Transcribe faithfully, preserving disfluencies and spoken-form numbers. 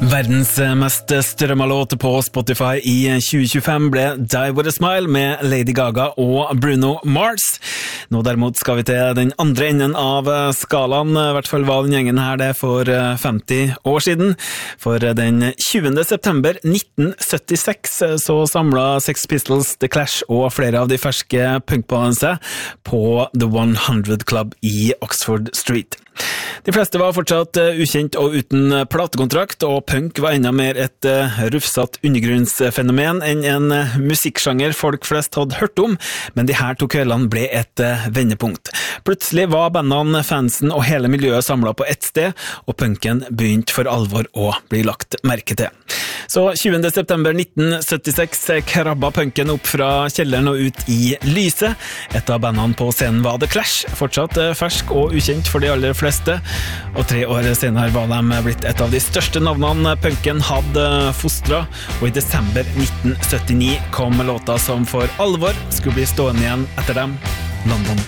Verdens mest strømma låt på Spotify i tjue tjuefem ble Die With A Smile med Lady Gaga og Bruno Mars. Nå derimot skal vi til den andre enden av skalaen, i hvert fall var den gjengen her det for femti år siden. For den tjuende september nitten syttiseks så samlet Sex Pistols, The Clash og flere av de ferske punkbandene seg på The hundred Club i Oxford Street. De fleste var fortsatt ukjent og uten platekontrakt, og punk var enda mer et rufsatt undergrunnsfenomen enn en musikksjanger folk flest hadde hørt om, men de her to kveldene ble et vendepunkt. Plutselig var bandene, fansen og hele miljøet samlet på ett sted, og punken begynte for alvor å bli lagt merke til. Så tjuende september nitten syttiseks krabba punken opp fra kjelleren og ut i lyset. Et av bandene på scenen var The Clash, fortsatt fersk og ukjent for de aller fleste, og tre år senere var de blitt et av de største navnene punken hadde fostret, og i desember nitten syttini kom låta som for alvor skulle bli stående igjen etter dem, London